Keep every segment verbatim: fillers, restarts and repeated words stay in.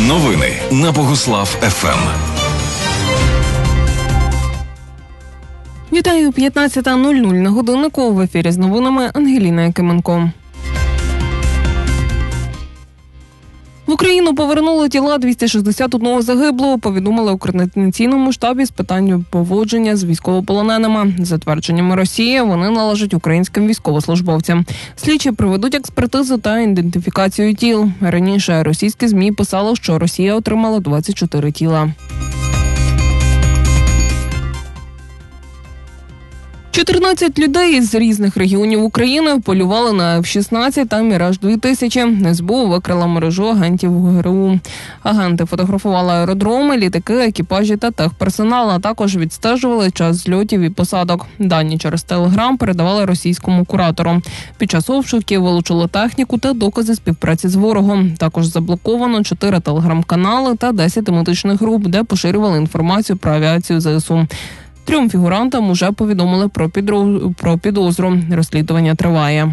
Новини на Богуслав еф ем. Вітаю, п'ятнадцята нуль нуль на годиннику. В ефірі з новинами Ангеліна Якименко. В Україну повернули тіла двісті шістдесят одного загиблого, повідомили у координаційному штабі з питань поводження з військовополоненими. За твердженнями Росії, вони належать українським військовослужбовцям. Слідчі проведуть експертизу та ідентифікацію тіл. Раніше російські ЗМІ писали, що Росія отримала двадцять чотири тіла. чотирнадцять людей з різних регіонів України полювали на еф шістнадцять та Міраж дві тисячі. ес бе у викрила мережу агентів ге ер у. Агенти фотографували аеродроми, літаки, екіпажі та техперсонал, а також відстежували час зльотів і посадок. Дані через Телеграм передавали російському куратору. Під час обшуків вилучили техніку та докази співпраці з ворогом. Також заблоковано чотири телеграм-канали та десять тематичних груп, де поширювали інформацію про авіацію зе ес у. Трьом фігурантам уже повідомили про, підро... про підозру. Розслідування триває.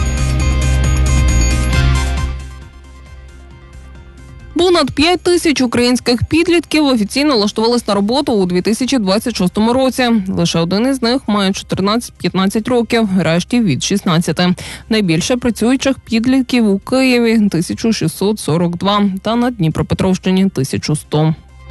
Понад п'ять тисяч українських підлітків офіційно влаштувались на роботу у дві тисячі двадцять шостому році. Лише один із них має чотирнадцять-п'ятнадцять років, решті від шістнадцяти. Найбільше працюючих підлітків у Києві – тисяча шістсот сорок два та на Дніпропетровщині – тисяча сто.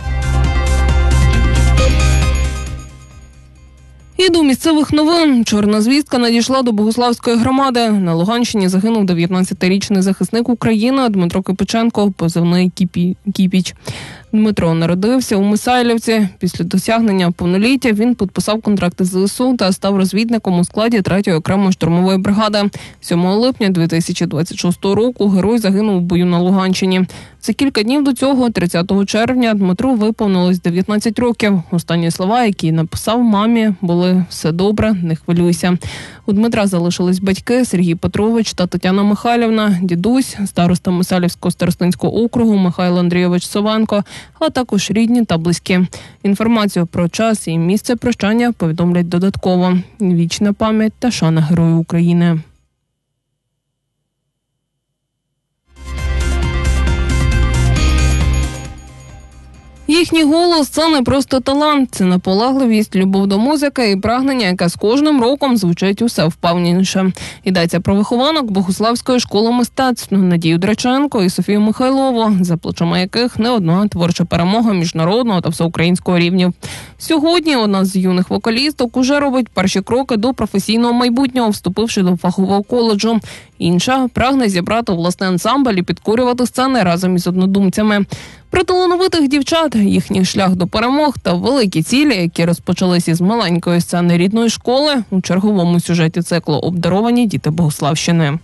І до місцевих новин. Чорна звістка надійшла до Богуславської громади. На Луганщині загинув дев'ятнадцятирічний захисник України Дмитро Кипиченко, позивний Кіпі... Кіпіч. Дмитро народився у Мисайлівці. Після досягнення повноліття він підписав контракти з зе ес у та став розвідником у складі третьої окремої штурмової бригади. сьомого липня дві тисячі двадцять шостого року герой загинув у бою на Луганщині. За кілька днів до цього, тридцятого червня, Дмитру виповнилось дев'ятнадцять років. Останні слова, які написав мамі, були «все добре, не хвилюйся». У Дмитра залишились батьки Сергій Петрович та Тетяна Михайлівна, дідусь, староста Мисайлівського старостинського округу Михайло Андрійович Совенко, а також рідні та близькі. Інформацію про час і місце прощання повідомлять додатково. Вічна пам'ять та шана Герою України. Їхній голос – це не просто талант, це наполегливість, любов до музики і прагнення, яке з кожним роком звучить усе впевненіше. Йдеться про вихованок Богуславської школи мистецтв Надію Драченко і Софію Михайлову, за плечима яких не одна творча перемога міжнародного та всеукраїнського рівнів. Сьогодні одна з юних вокалісток уже робить перші кроки до професійного майбутнього, вступивши до фахового коледжу. Інша прагне зібрати власний ансамбль і підкорювати сцени разом із однодумцями. Про талановитих дівчат, їхній шлях до перемог та великі цілі, які розпочалися із маленької сцени рідної школи, у черговому сюжеті циклу «Обдаровані діти Богуславщини».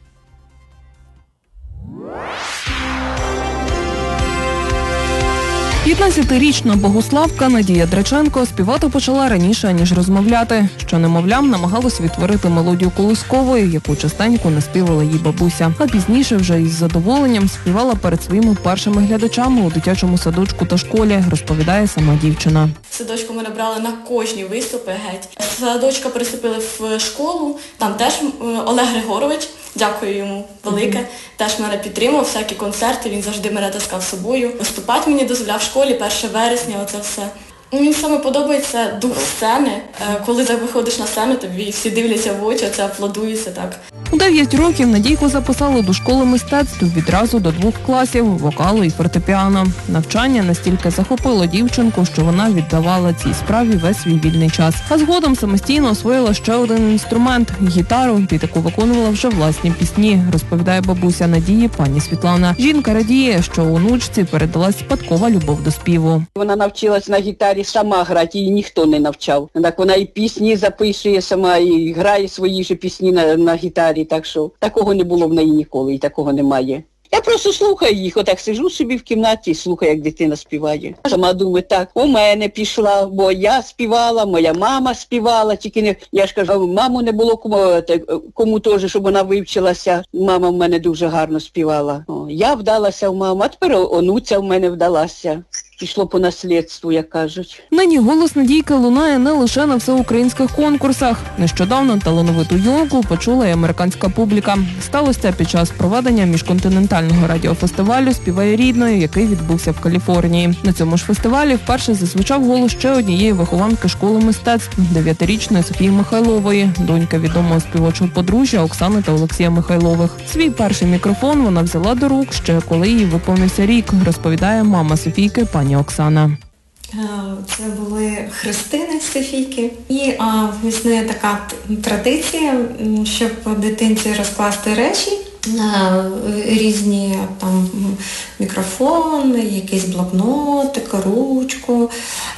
п'ятнадцятирічна богуславка Надія Драченко співати почала раніше, ніж розмовляти. Що немовлям намагалась відтворити мелодію колискової, яку частенько наспівала їй бабуся. А пізніше вже із задоволенням співала перед своїми першими глядачами у дитячому садочку та школі, розповідає сама дівчина. Садочку мене брали на кожні виступи геть. Садочка переступили в школу, там теж Олег Григорович, дякую йому велике, mm-hmm. теж мене підтримав, всякі концерти, він завжди мене таскав з собою. Виступати мені дозволяв в школі, перше вересня, оце все. Мені саме подобається дух сцени, коли ти виходиш на сцену, тобі всі дивляться в очі, це аплодується так. У дев'ять років Надійку записали до школи мистецтв відразу до двох класів – вокалу і фортепіано. Навчання настільки захопило дівчинку, що вона віддавала цій справі весь свій вільний час. А згодом самостійно освоїла ще один інструмент – гітару, під яку виконувала вже власні пісні, розповідає бабуся Надії пані Світлана. Жінка радіє, що онучці передалась спадкова любов до співу. Вона навчилась на гітарі сама грати, її ніхто не навчав. Так вона і пісні записує сама, і грає свої ж пісні на, на гітарі. Так що такого не було в неї ніколи і такого немає. Я просто слухаю їх, отак сиджу собі в кімнаті і слухаю, як дитина співає. Сама думаю, так, у мене пішла, бо я співала, моя мама співала, тільки не, я ж кажу, маму не було кому, кому теж, щоб вона вивчилася. Мама в мене дуже гарно співала. О, я вдалася в маму, а тепер онуця в мене вдалася. пішло по наслідству, як кажуть. Нині голос Надійки лунає не лише на всеукраїнських конкурсах. Нещодавно талановиту Йолку почула й американська публіка. Сталося це під час проведення міжконтинентального радіофестивалю «Співай рідною», який відбувся в Каліфорнії. На цьому ж фестивалі вперше зазвучав голос ще однієї вихованки школи мистецтв – дев'ятирічної Софії Михайлової, доньки відомого співочого подружжя Оксани та Олексія Михайлових. Свій перший мікрофон вона взяла до рук ще коли їй виповнився рік, розповідає мама Софійки, пані Оксана. Це були хрестини Софійки. І а, існує така традиція, щоб дитинці розкласти речі, різні там мікрофон, якийсь блокнотик, ручку.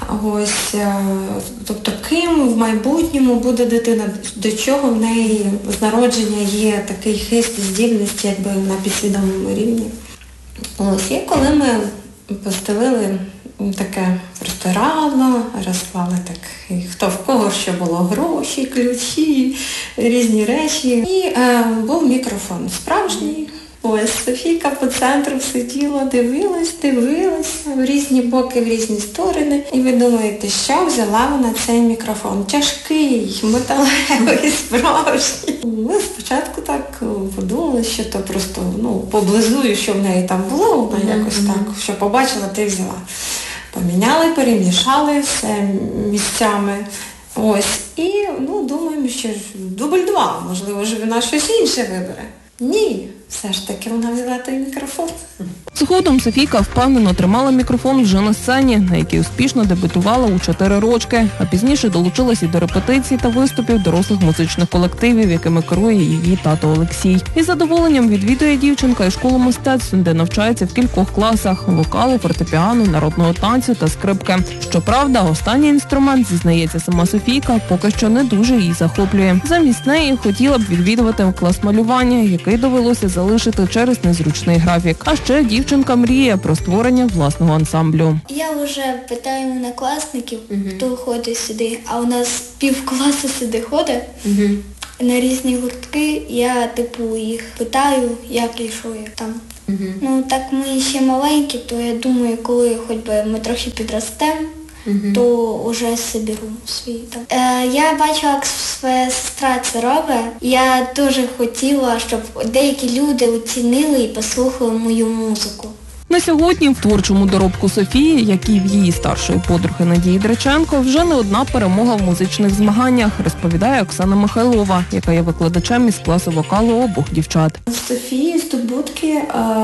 Ось, тобто ким в майбутньому буде дитина, до чого в неї з народження є такий хист, здібність, якби на підсвідомому рівні. Ось, і коли ми постелили таке простирадло, розклали так, хто в кого що було, гроші, ключі, різні речі. І е, був мікрофон справжній. Ось Софійка по центру сиділа, дивилась, дивилась в різні боки, в різні сторони. І ви думаєте, що взяла вона цей мікрофон? Тяжкий, металевий, справжній. Ми спочатку так подумали, що то просто, ну, поблизую, що в неї там було, вона mm-hmm. якось так, що побачила, ти взяла. Поміняли, перемішали все місцями. Ось. І, ну, думаємо, що дубль два, можливо, ж вона щось інше вибере. Ні, все ж таки вона взяла той мікрофон. Згодом Софійка впевнено тримала мікрофон вже на сцені, на якій успішно дебютувала у чотири рочки, а пізніше долучилась і до репетицій та виступів дорослих музичних колективів, якими керує її тато Олексій. Із задоволенням відвідує дівчинка і школу мистецтв, де навчається в кількох класах – вокалу, фортепіано, народного танцю та скрипки. Щоправда, останній інструмент, зізнається сама Софійка, поки що не дуже її захоплює. Замість неї хотіла б відвідувати клас малювання, який довелося залишити через незручний графік. А ще дівчинка мріє про створення власного ансамблю. Я вже питаю однокласників, uh-huh. хто ходить сюди, а у нас пів класу сюди ходить. Uh-huh. На різні гуртки я типу їх питаю, як і що як там. Uh-huh. Ну так ми ще маленькі, то я думаю, коли хоч би ми трохи підростемо, uh-huh. то вже соберу свій там. Е, я бачила, як своя сестра це робить. Я дуже хотіла, щоб деякі люди оцінили і послухали мою музику. На сьогодні в творчому доробку Софії, як і в її старшої подруги Надії Драченко, вже не одна перемога в музичних змаганнях, розповідає Оксана Михайлова, яка є викладачем із класу вокалу обох дівчат. Софії здобутки.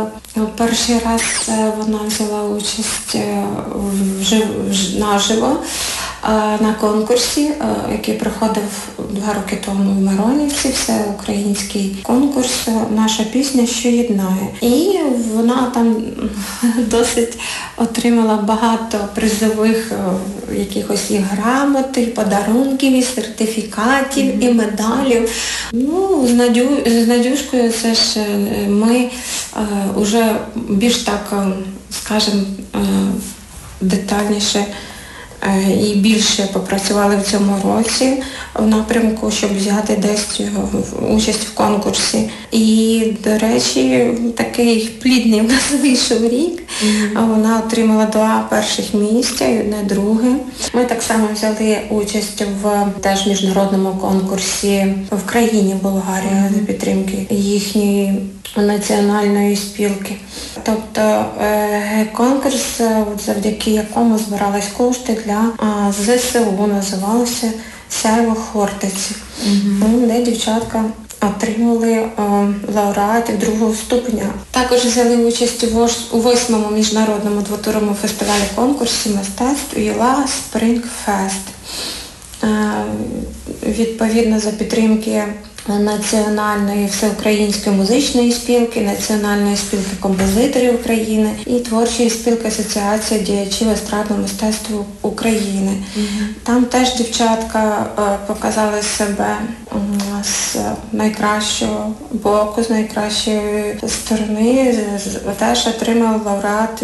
Перший раз вона взяла участь наживо на конкурсі, який проходив два роки тому в Миронівці, всеукраїнський конкурс «Наша пісня, що єднає». І вона там досить отримала багато призових якихось і грамот, і подарунків, і сертифікатів, mm-hmm. і медалів. Ну, з, Надю, з Надюшкою це ж ми вже більш так, скажімо, детальніше і більше попрацювали в цьому році в напрямку, щоб взяти десь участь в конкурсі. І, до речі, такий плідний в нас вийшов рік. Mm-hmm. Вона отримала два перших місця і одне друге. Ми так само взяли участь в теж міжнародному конкурсі в країні Болгарія mm-hmm. за підтримки їхньої національної спілки. Тобто е- конкурс, завдяки якому збирались кошти для а, ЗСУ, називалося «Сяйво Хортиці», mm-hmm. де дівчатка отримали а, лауреатів другого ступеня. Також взяли участь у, вож- у восьмому міжнародному двотуровому фестивалі конкурсі мистецтв «Іла Spring Fest». Е- відповідно за підтримки Національної всеукраїнської музичної спілки, Національної спілки композиторів України і Творчої спілки Асоціації діячів естрадного мистецтва України. Mm-hmm. Там теж дівчатка е, показали себе е, з найкращого боку, з найкращої сторони, з, з, теж отримали лауреатів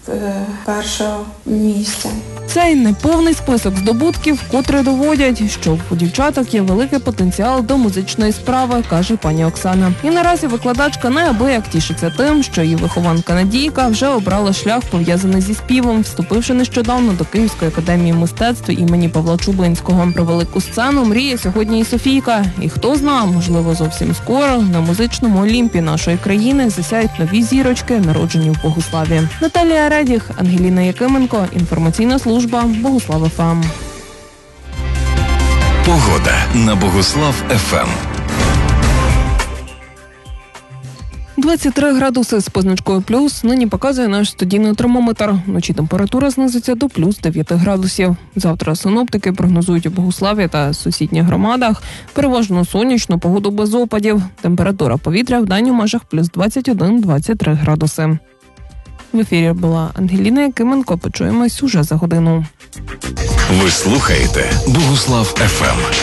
першого місця. Цей неповний список здобутків, котрі доводять, що у дівчаток є великий потенціал до музичної справи, каже пані Оксана. І наразі викладачка неабияк тішиться тим, що її вихованка Надійка вже обрала шлях, пов'язаний зі співом, вступивши нещодавно до Київської академії мистецтв імені Павла Чубинського. Про велику сцену мріє сьогодні і Софійка. І хто зна, можливо, зовсім скоро на музичному олімпі нашої країни засяють нові зірочки, народжені в Богуславі. Наталія Редіх, Ангеліна Якименко, інформаційна служба Богуслав еф ем. Погода на Богуслав еф ем. двадцять три градуси з позначкою плюс нині показує наш студійний термометр. Вночі температура знизиться до плюс дев'ять градусів. Завтра синоптики прогнозують у Богуславі та сусідніх громадах переважно сонячну погоду без опадів. Температура повітря вдень у межах плюс двадцять один - двадцять три градуси. В ефірі була Ангеліна Якименко. Почуємось уже за годину. Ви слухаєте Богуслав еф ем.